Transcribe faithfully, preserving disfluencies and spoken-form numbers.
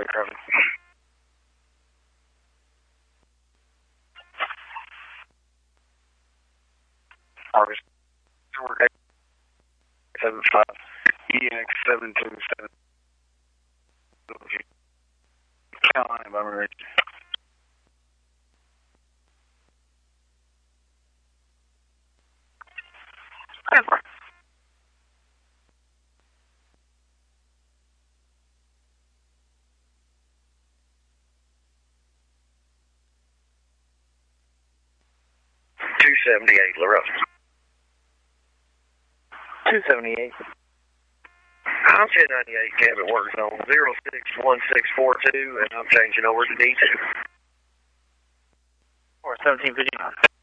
Charlie Craven. August seven five E X seven two seven. Carolina Bomber Ridge. two seventy-eight, LaRoche. two seventy-eight. I'm ten ninety-eight, cabin works on zero six one six four two, and I'm changing over to D two. Or seventeen fifty-nine.